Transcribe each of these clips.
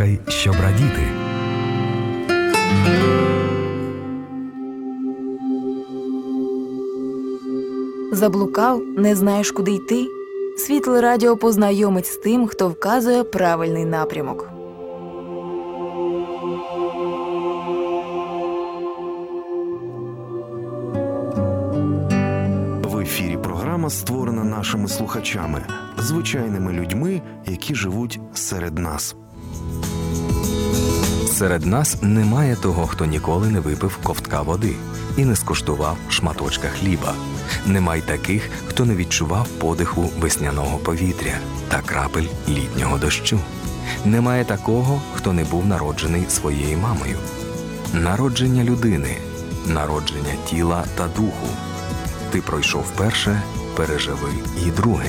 Слухай, щоб радіти. Заблукав, не знаєш, куди йти? Світле радіо познайомить з тим, хто вказує правильний напрямок. В ефірі програма створена нашими слухачами, звичайними людьми, які живуть серед нас. Серед нас немає того, хто ніколи не випив ковтка води і не скуштував шматочка хліба. Немає таких, хто не відчував подиху весняного повітря та крапель літнього дощу. Немає такого, хто не був народжений своєю мамою. Народження людини, народження тіла та духу. Ти пройшов перше, переживи і друге.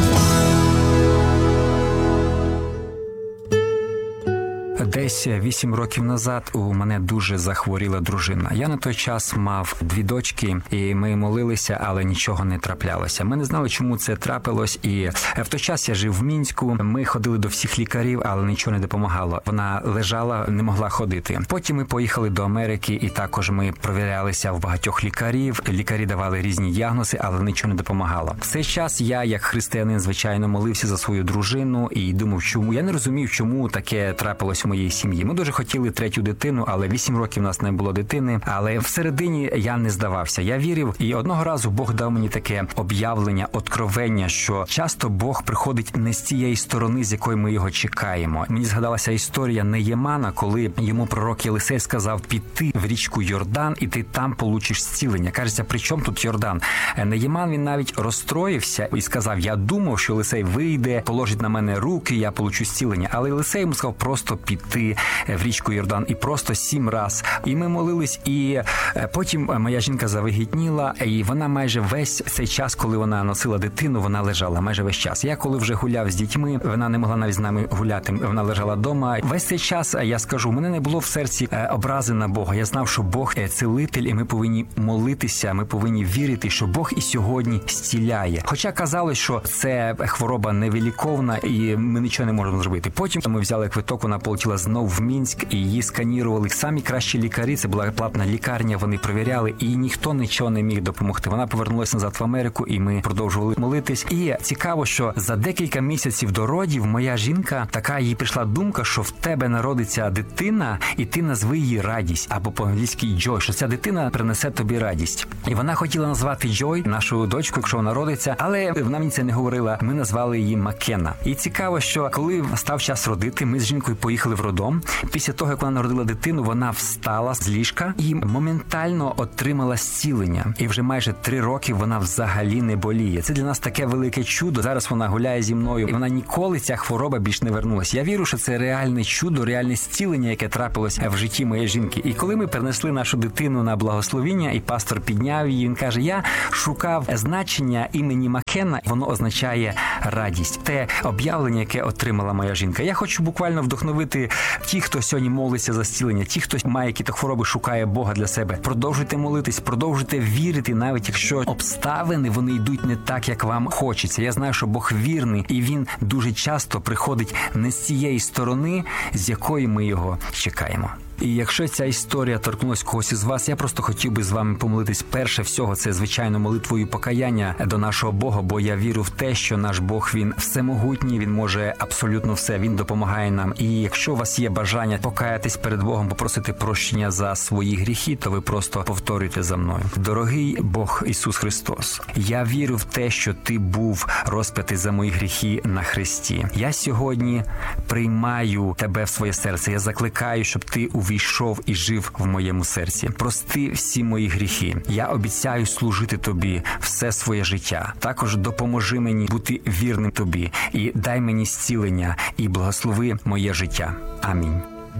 Десь 8 років назад у мене дуже захворіла дружина. Я на той час мав 2 дочки, і ми молилися, але нічого не траплялося. Ми не знали, чому це трапилось, і в той час я жив в Мінську. Ми ходили до всіх лікарів, але нічого не допомагало. Вона лежала, не могла ходити. Потім ми поїхали до Америки, і також ми провірялися в багатьох лікарів. Лікарі давали різні діагнози, але нічого не допомагало. В цей час я, як християнин, звичайно, молився за свою дружину і думав, чому. Я не розумів, чому таке трапилось в моїй сім'ї. Ми дуже хотіли 3-ю дитину, але 8 років у нас не було дитини. Але всередині я не здавався. Я вірив, і одного разу Бог дав мені таке об'явлення, откровення, що часто Бог приходить не з тієї сторони, з якої ми його чекаємо. Мені згадалася історія Неємана, коли йому пророк Єлисей сказав піти в річку Йордан, і ти там получиш зцілення. Кажеться, при чому тут Йордан? Неєман, він навіть розстроївся і сказав, я думав, що Єлисей вийде, положить на мене руки, я получу зцілення. Але Єлисей йому сказав просто піти в річку Йордан, і просто 7 раз. І ми молились, і потім моя жінка завагітніла, і вона майже весь цей час, коли вона носила дитину, вона лежала майже весь час. Я коли вже гуляв з дітьми, вона не могла навіть з нами гуляти, вона лежала вдома. Весь цей час, я скажу, у мене не було в серці образи на Бога. Я знав, що Бог цілитель, і ми повинні молитися, ми повинні вірити, що Бог і сьогодні зціляє. Хоча казалось, що це хвороба невиліковна, і ми нічого не можемо зробити. Потім ми взяли квиток, вона полетіла знову в Мінськ, і її сканірували самі кращі лікарі, це була платна лікарня, вони перевіряли, і ніхто нічого не міг допомогти. Вона повернулася назад в Америку, і ми продовжували молитись. І цікаво, що за декілька місяців до родів моя жінка, така їй прийшла думка, що в тебе народиться дитина, і ти назви її Радість, або по-англійськи Joy, що ця дитина принесе тобі радість. І вона хотіла назвати Joy, нашу дочку, якщо вона родиться, але вона мені це не говорила, ми назвали її Маккена. І цікаво, що коли став час родити, ми з жінкою поїхали в роддом. Після того, як вона народила дитину, вона встала з ліжка і моментально отримала зцілення. І вже майже 3 роки вона взагалі не боліє. Це для нас таке велике чудо. Зараз вона гуляє зі мною, і вона ніколи, ця хвороба більш не вернулася. Я вірю, що це реальне чудо, реальне зцілення, яке трапилось в житті моєї жінки. І коли ми принесли нашу дитину на благословіння, і пастор підняв її, він каже, я шукав значення імені Маккена, воно означає радість. Те об'явлення, яке отримала моя жінка. Я хочу буквально вдохновити ті, хто сьогодні молиться за зцілення, ті, хто має якісь хвороби, шукає Бога для себе. Продовжуйте молитись, продовжуйте вірити, навіть якщо обставини, вони йдуть не так, як вам хочеться. Я знаю, що Бог вірний, і Він дуже часто приходить не з цієї сторони, з якої ми його чекаємо. І якщо ця історія торкнулась когось із вас, я просто хотів би з вами помолитись. Перше всього, це, звичайно, молитвою покаяння до нашого Бога, бо я вірю в те, що наш Бог, Він всемогутній, Він може абсолютно все, Він допомагає нам. І якщо у вас є бажання покаятись перед Богом, попросити прощення за свої гріхи, то ви просто повторюйте за мною. Дорогий Бог Ісус Христос, я вірю в те, що Ти був розп'ятий за мої гріхи на хресті. Я сьогодні приймаю Тебе в своє серце. Я закликаю, щоб Ти увійшов і жив в моєму серці. Прости всі мої гріхи. Я обіцяю служити Тобі все своє життя. Також допоможи мені бути вірним Тобі і дай мені зцілення і благослови моє життя. Амінь.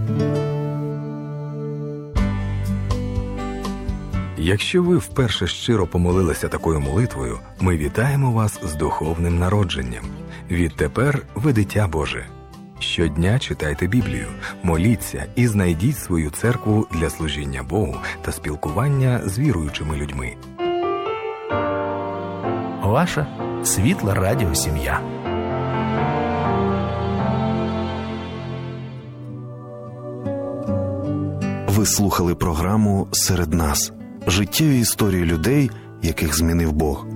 Якщо ви вперше щиро помолилися такою молитвою, ми вітаємо вас з духовним народженням. Відтепер ви дитя Боже. Щодня читайте Біблію, моліться і знайдіть свою церкву для служіння Богу та спілкування з віруючими людьми. Ваша світла радіосім'я. Ви слухали програму «Серед нас» – життєві історії людей, яких змінив Бог.